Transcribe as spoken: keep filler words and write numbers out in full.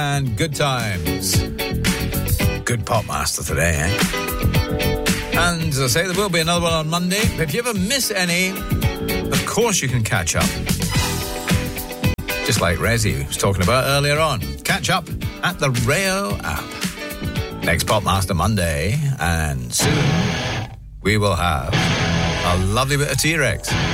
And good times. Good pop master today, eh? And as I say, there will be another one on Monday. But if you ever miss any, of course you can catch up. Just like Rezi was talking about earlier on. Catch up at the Rayo app. Next Pop Master Monday. And soon we will have a lovely bit of T-Rex.